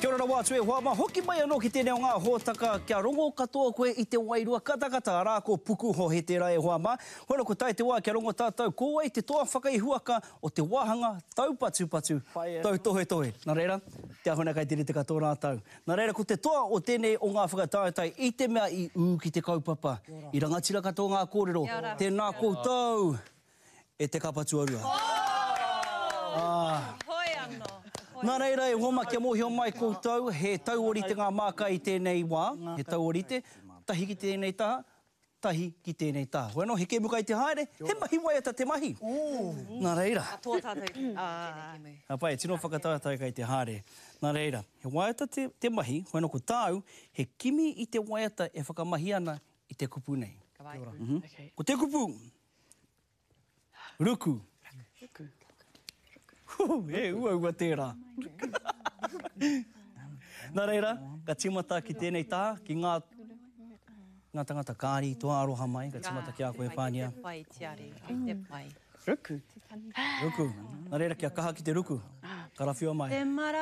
Kia ora wātue hoa ma hoki mai anō ki tēnei o ngā hōtaka kia rongo katoa koe i te wairua katakata rā ko puku ho he te rai hoa ma. Hono ko tai te wā kia rongo tātou koa i te toa whakaihuaka o te wāhanga tau patu tau tohe tohe. Nā reira, te ahuna kai tere te katoa rātau. Nā reira, ko te toa o tēnei o ngā whakatātai i te mea i ki te kaupapa. I rangatira katoa ngā kōrero. Tēnā koutou e te kapatu arua. Hoi anō. Nā reira, e homa kia mohio mai koutou, he tauorite ngā māka i tēnei wā, he tauorite, tahi ki tēnei taha, tahi ki tēnei taha. Hoeno, he kemuka i te haere, he mahi waiata te mahi. Nā reira. Katoa tātou. Pai, tino whakatātai kai te haere. Nā reira, he waiata te mahi, hoeno ko tāu, he kimi i te waiata e whakamahi ana i te kupu nei. Ko te kupu, ruku. E ua tērā. Nā reira, ka timata ki tēnei taha, ki ngā tangata kāri, toa aroha mai, ka timata ki a koe pānia. Te pai, tiari, te pai. Ruku. Nā reira, kia kaha ki te ruku. Karawhiua mai. Te mara